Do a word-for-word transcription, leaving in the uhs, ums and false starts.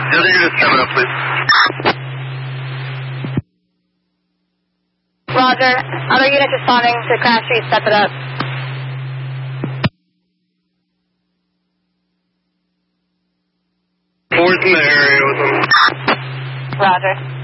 Other unit seven up, please. Roger. Other units responding to Crash Street, step it up. Four's in the area with them. Roger.